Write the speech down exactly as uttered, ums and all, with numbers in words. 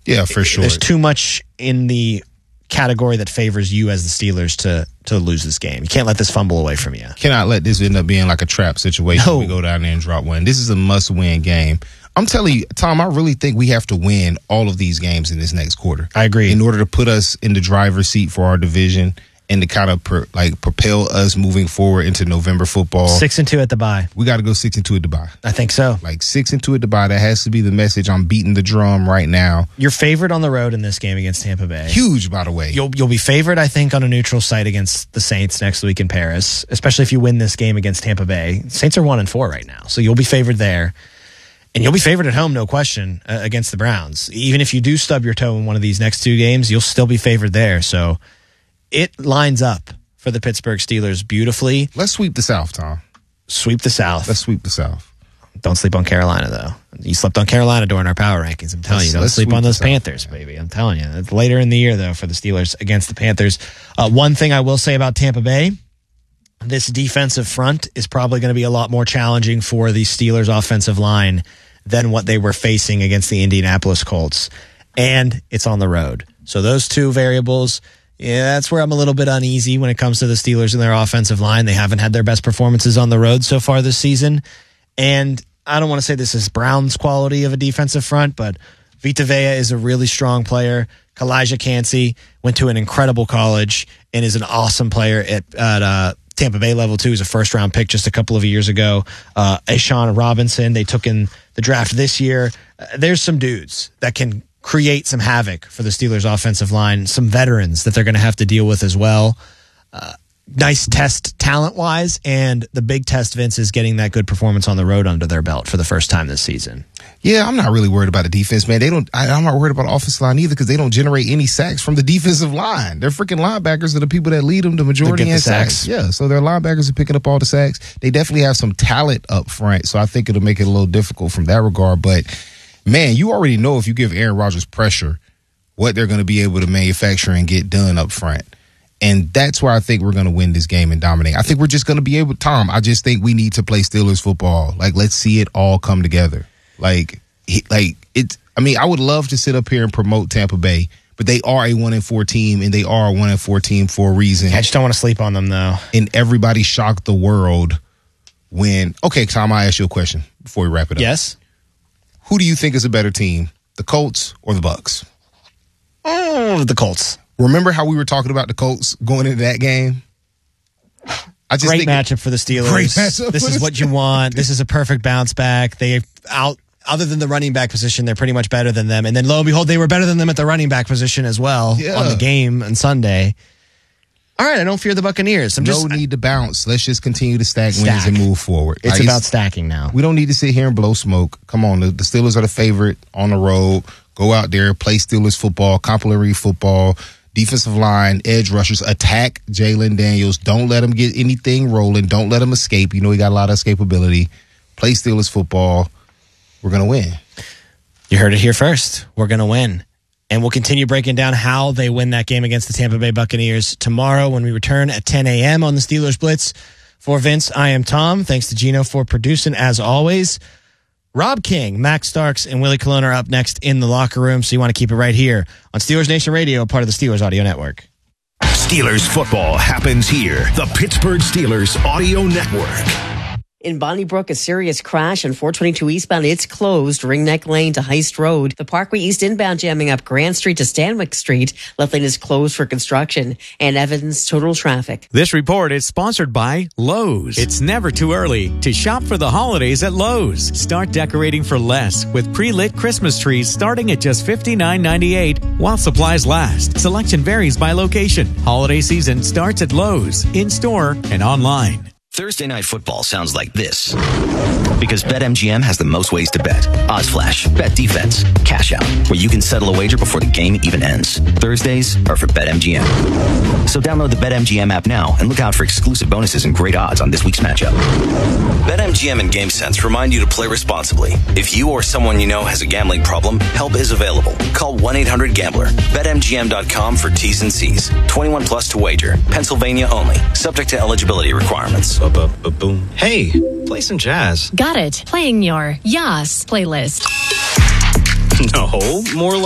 Yeah, for sure. There's too much in the category that favors you as the Steelers to to lose this game. You can't let this fumble away from you. Cannot let this end up being like a trap situation. No. We go down there and drop one. This is a must-win game. I'm telling you, Tom, I really think we have to win all of these games in this next quarter. I agree. In order to put us in the driver's seat for our division and to kind of per, like propel us moving forward into November football. Six and two at the bye. We got to go six and two at the bye. I think so. Like six and two at the bye. That has to be the message. I'm beating the drum right now. You're favored on the road in this game against Tampa Bay. Huge, by the way. You'll you'll be favored, I think, on a neutral site against the Saints next week in Paris, especially if you win this game against Tampa Bay. Saints are one and four right now, so you'll be favored there. And you'll be favored at home, no question, uh, against the Browns. Even if you do stub your toe in one of these next two games, you'll still be favored there. So it lines up for the Pittsburgh Steelers beautifully. Let's sweep the South, Tom. Sweep the South. Let's sweep the South. Don't sleep on Carolina, though. You slept on Carolina during our power rankings. I'm telling Let's- you, don't let's sleep sweep on the those South. Panthers, baby. I'm telling you. It's later in the year, though, for the Steelers against the Panthers. Uh, one thing I will say about Tampa Bay, this defensive front is probably going to be a lot more challenging for the Steelers' offensive line than what they were facing against the Indianapolis Colts. And it's on the road. So those two variables, yeah, that's where I'm a little bit uneasy when it comes to the Steelers and their offensive line. They haven't had their best performances on the road so far this season. And I don't want to say this is Brown's quality of a defensive front, but Vita Vea is a really strong player. Kalijah Cansey went to an incredible college and is an awesome player at, at uh, Tampa Bay level too. He's a first round pick just a couple of years ago. Uh, Ashawn Robinson, they took in the draft this year. Uh, there's some dudes that can create some havoc for the Steelers offensive line, some veterans that they're going to have to deal with as well. Uh, nice test talent wise, and the big test, Vince, is getting that good performance on the road under their belt for the first time this season. Yeah, I'm not really worried about the defense, man. They don't. I, I'm not worried about the offensive line either because they don't generate any sacks from the defensive line. Their freaking linebackers are the people that lead them the majority in sacks. sacks. Yeah, so their linebackers are picking up all the sacks. They definitely have some talent up front, so I think it'll make it a little difficult from that regard. But man, you already know if you give Aaron Rodgers pressure, what they're going to be able to manufacture and get done up front. And that's where I think we're going to win this game and dominate. I think we're just going to be able, Tom, I just think we need to play Steelers football. Like, let's see it all come together. Like, he, like it's, I mean, I would love to sit up here and promote Tampa Bay, but they are a one and four team, and they are a one and four team for a reason. I just don't want to sleep on them, though. And everybody shocked the world when, okay, Tom, I'll ask you a question before we wrap it up. Yes? Who do you think is a better team, the Colts or the Bucs? Oh, the Colts. Remember how we were talking about the Colts going into that game? I just Great think matchup for the Steelers. Great matchup This for is the what you want. This is a perfect bounce back. They out other than the running back position, they're pretty much better than them. And then lo and behold, they were better than them at the running back position as well Yeah. on the game on Sunday. All right, I don't fear the Buccaneers. I'm no just need to bounce. Let's just continue to stack, Stack. wins and move forward. it's Like, about stacking now. we don't need to sit here and blow smoke. Come on, the, the Steelers are the favorite on the road. Go out there, play Steelers football, complimentary football, defensive line, edge rushers, attack Jalen Daniels. Don't let him get anything rolling. Don't let him escape. You know he got a lot of escapability. Play Steelers football. We're going to win. You heard it here first. We're going to win. And we'll continue breaking down how they win that game against the Tampa Bay Buccaneers tomorrow when we return at ten a.m. on the Steelers Blitz. For Vince, I am Tom. Thanks to Gino for producing, as always. Rob King, Max Starks, and Willie Colon are up next in the locker room, so you want to keep it right here on Steelers Nation Radio, part of the Steelers Audio Network. Steelers football happens here. The Pittsburgh Steelers Audio Network. In Bonnybrook, a serious crash on four twenty-two eastbound. It's closed. Ringneck Lane to Heist Road. The Parkway East inbound jamming up Grant Street to Stanwick Street. Left lane is closed for construction. And Evans total traffic. This report is sponsored by Lowe's. It's never too early to shop for the holidays at Lowe's. Start decorating for less with pre-lit Christmas trees starting at just fifty-nine ninety-eight while supplies last. Selection varies by location. Holiday season starts at Lowe's, in-store and online. Thursday Night Football sounds like this. Because BetMGM has the most ways to bet. Odds Flash, Bet Defense, Cash Out, where you can settle a wager before the game even ends. Thursdays are for BetMGM. So download the BetMGM app now and look out for exclusive bonuses and great odds on this week's matchup. BetMGM and GameSense remind you to play responsibly. If you or someone you know has a gambling problem, help is available. Call one eight hundred gambler. Bet M G M dot com for T's and C's. twenty-one plus to wager. Pennsylvania only. Subject to eligibility requirements. Boom. Hey, play some jazz. Got it. Playing your Yas playlist. No, more like